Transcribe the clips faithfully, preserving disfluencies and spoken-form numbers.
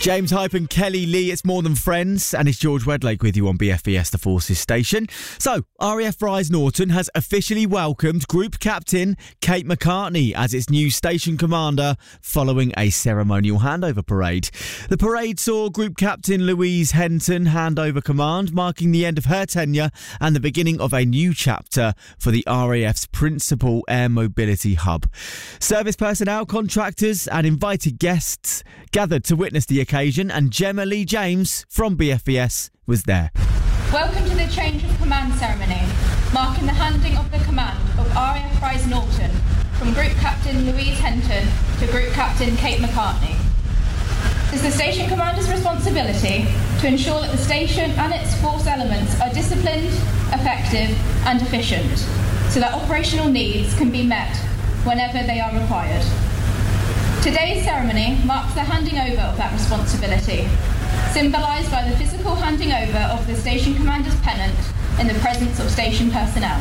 James Hype and Kelly Lee, it's More Than Friends, and it's George Wedlake with you on B F B S The Forces station. So, R A F Rise Norton has officially welcomed Group Captain Kate McCartney as its new station commander following a ceremonial handover parade. The parade saw Group Captain Louise Henton hand over command, marking the end of her tenure and the beginning of a new chapter for the R A F's principal air mobility hub. Service personnel, contractors and invited guests gathered to witness the occasion, and Gemma Lee James from B F B S was there. Welcome to the change of command ceremony, marking the handing of the command of R A F Rise Norton from Group Captain Louise Henton to Group Captain Kate McCartney. It is the station commander's responsibility to ensure that the station and its force elements are disciplined, effective and efficient, so that operational needs can be met whenever they are required. Today's ceremony marks the handing over of that responsibility, symbolised by the physical handing over of the station commander's pennant in the presence of station personnel.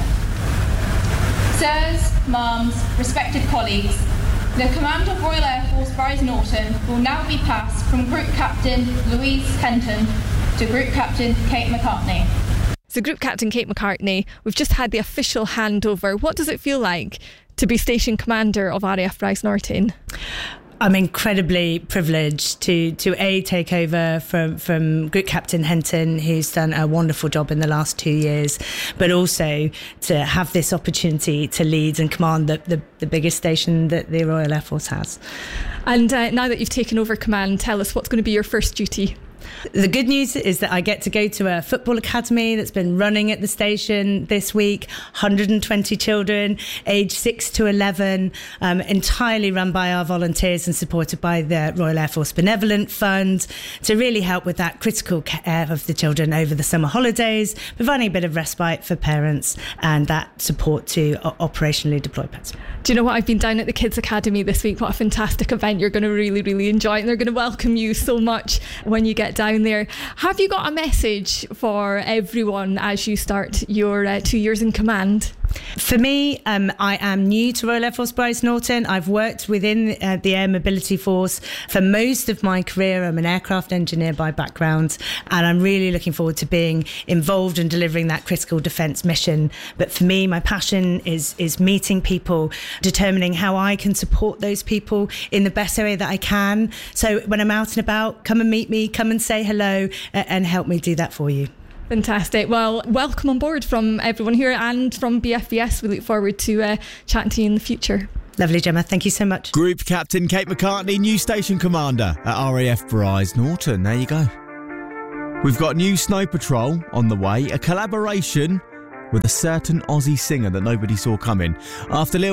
Sirs, ma'ams, respected colleagues, the command of Royal Air Force Rise Norton will now be passed from Group Captain Louise Henton to Group Captain Kate McCartney. So Group Captain Kate McCartney, we've just had the official handover. What does it feel like to be Station Commander of R A F Rise Norton? I'm incredibly privileged to to A, take over from, from Group Captain Henton, who's done a wonderful job in the last two years, but also to have this opportunity to lead and command the, the, the biggest station that the Royal Air Force has. And uh, now that you've taken over command, tell us what's going to be your first duty. The good news is that I get to go to a football academy that's been running at the station this week. one hundred twenty children, aged six to eleven, um, entirely run by our volunteers and supported by the Royal Air Force Benevolent Fund, to really help with that critical care of the children over the summer holidays, providing a bit of respite for parents and that support to operationally deploy pets. Do you know what? I've been down at the Kids Academy this week. What a fantastic event. You're going to really, really enjoy it, and they're going to welcome you so much when you get down there. Have you got a message for everyone as you start your uh, two years in command? For me, um, I am new to Royal Air Force Rise Norton. I've worked within uh, the Air Mobility Force for most of my career. I'm an aircraft engineer by background, and I'm really looking forward to being involved in delivering that critical defence mission. But for me, my passion is is meeting people, determining how I can support those people in the best way that I can. So when I'm out and about, come and meet me, come and say hello, uh, and help me do that for you. Fantastic. Well, welcome on board from everyone here and from B F B S. We look forward to uh, chatting to you in the future. Lovely, Gemma. Thank you so much. Group Captain Kate McCartney, new station commander at R A F Rise Norton. There you go. We've got new Snow Patrol on the way, a collaboration with a certain Aussie singer that nobody saw coming. After Lil